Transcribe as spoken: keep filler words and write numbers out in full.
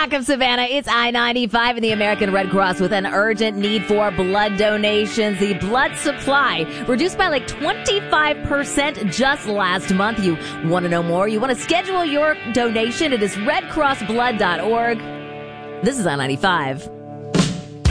Rock of Savannah. It's I ninety-five and the American Red Cross with an urgent need for blood donations. The blood supply reduced by like twenty-five percent just last month. You want to know more? You want to schedule your donation? It is red cross blood dot org. This is I ninety-five.